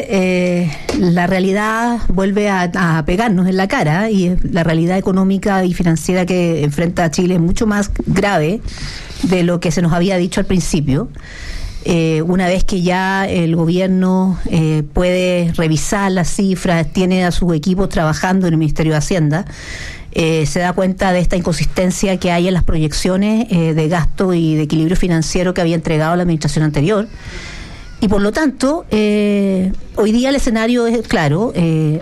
la realidad vuelve a pegarnos en la cara, y la realidad económica y financiera que enfrenta Chile es mucho más grave de lo que se nos había dicho al principio. Una vez que ya el gobierno puede revisar las cifras, tiene a sus equipos trabajando en el Ministerio de Hacienda, se da cuenta de esta inconsistencia que hay en las proyecciones de gasto y de equilibrio financiero que había entregado la administración anterior. Y por lo tanto, hoy día el escenario es claro, el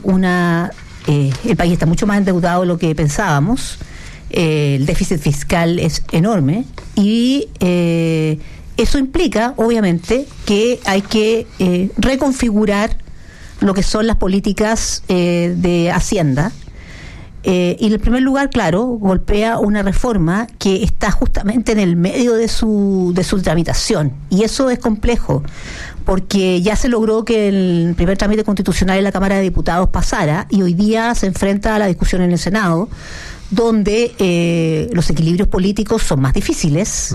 país está mucho más endeudado de lo que pensábamos, el déficit fiscal es enorme, y eso implica, obviamente, que hay que reconfigurar lo que son las políticas de Hacienda. Y en el primer lugar, claro, golpea una reforma que está justamente en el medio de su tramitación, y eso es complejo porque ya se logró que el primer trámite constitucional en la Cámara de Diputados pasara, y hoy día se enfrenta a la discusión en el Senado, donde los equilibrios políticos son más difíciles.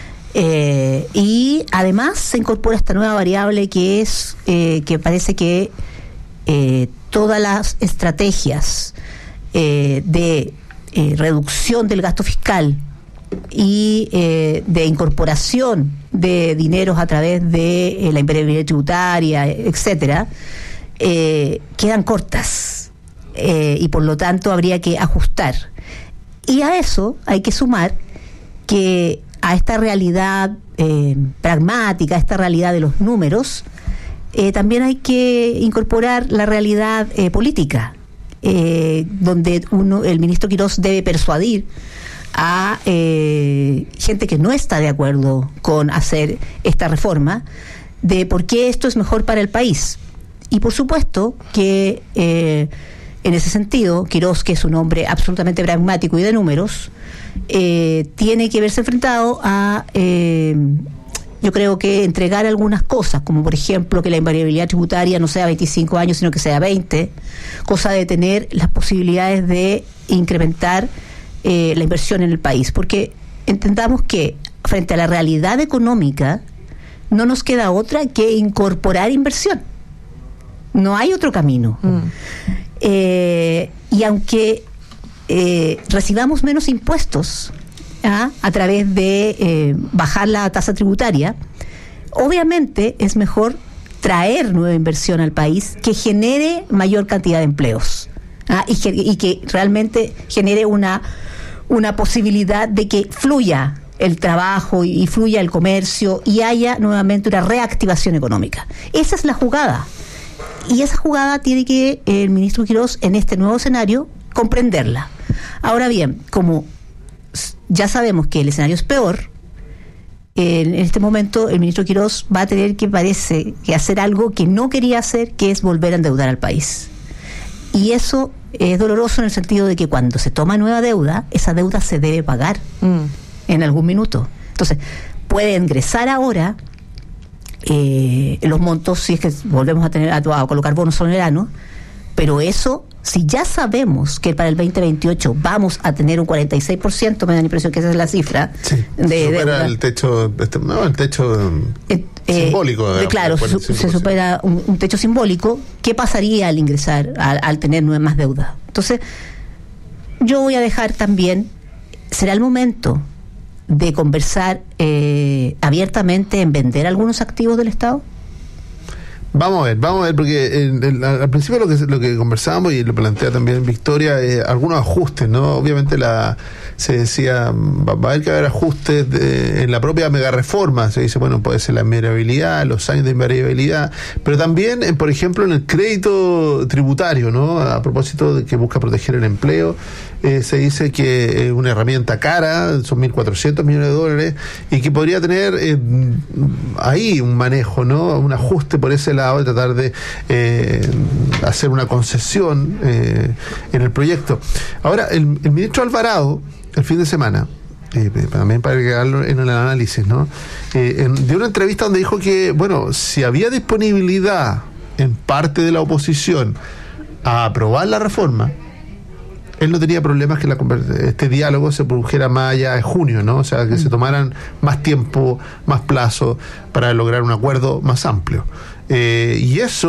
Y además se incorpora esta nueva variable que es que parece que todas las estrategias de reducción del gasto fiscal y de incorporación de dineros a través de la invariabilidad tributaria, etcétera, quedan cortas, y por lo tanto habría que ajustar. Y a eso hay que sumar que a esta realidad pragmática, a esta realidad de los números, también hay que incorporar la realidad política, donde el ministro Quirós debe persuadir a gente que no está de acuerdo con hacer esta reforma de por qué esto es mejor para el país. Y por supuesto que en ese sentido, Quirós, que es un hombre absolutamente pragmático y de números, tiene que verse enfrentado a yo creo que entregar algunas cosas, como por ejemplo que la invariabilidad tributaria no sea 25 años, sino que sea 20, cosa de tener las posibilidades de incrementar la inversión en el país, porque entendamos que frente a la realidad económica no nos queda otra que incorporar inversión, no hay otro camino. Y aunque recibamos menos impuestos a través de bajar la tasa tributaria, obviamente es mejor traer nueva inversión al país que genere mayor cantidad de empleos, y que realmente genere una posibilidad de que fluya el trabajo y fluya el comercio y haya nuevamente una reactivación económica. Esa es la jugada, y esa jugada tiene que el ministro Quirós en este nuevo escenario comprenderla. Ahora bien, como ya sabemos que el escenario es peor, en este momento el ministro Quirós va a tener parece que hacer algo que no quería hacer, que es volver a endeudar al país. Y eso es doloroso en el sentido de que cuando se toma nueva deuda, esa deuda se debe pagar en algún minuto. Entonces, puede ingresar ahora los montos, si es que volvemos a colocar bonos soberanos, pero eso, si ya sabemos que para el 2028 vamos a tener un 46%, me da la impresión que esa es la cifra, sí, de supera el techo, simbólico. Claro, se supera un techo simbólico. ¿Qué pasaría al ingresar, al tener más deuda? Entonces, yo voy a dejar también, será el momento de conversar abiertamente en vender algunos activos del Estado. Vamos a ver, porque al principio lo que conversábamos, y lo plantea también Victoria, algunos ajustes, ¿no? Obviamente se decía, va a haber que haber ajustes en la propia mega reforma. Se dice, bueno, puede ser la invariabilidad, los años de invariabilidad, pero también, por ejemplo, en el crédito tributario, ¿no? A propósito de que busca proteger el empleo, se dice que es una herramienta cara, son 1.400 millones de dólares, y que podría tener ahí un manejo, ¿no? Un ajuste por ese lado, de tratar de hacer una concesión en el proyecto. Ahora, el ministro Alvarado, el fin de semana, también para agregarlo en el análisis, ¿no? De una entrevista donde dijo que, bueno, si había disponibilidad en parte de la oposición a aprobar la reforma, él no tenía problemas que este diálogo se produjera más allá de junio, ¿no? O sea, que se tomaran más tiempo, más plazo para lograr un acuerdo más amplio. Y eso